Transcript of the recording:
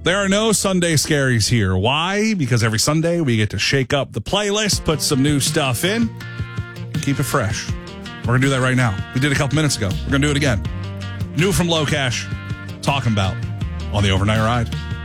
There are no Sunday scaries here. Why? Because every Sunday we get to shake up the playlist, put some new stuff in, and keep it fresh. We're going to do that right now. We did a couple minutes ago. We're going to do it again. New from Low Cash, Talking About on the Overnight Ride.